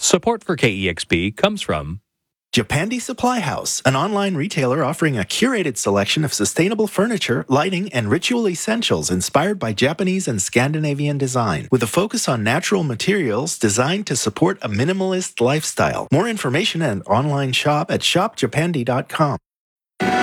Support for KEXP comes from Japandi Supply House, an online retailer offering a curated selection of sustainable furniture, lighting, and ritual essentials inspired by Japanese and Scandinavian design, with a focus on natural materials designed to support a minimalist lifestyle. More information and online shop at shopjapandi.com.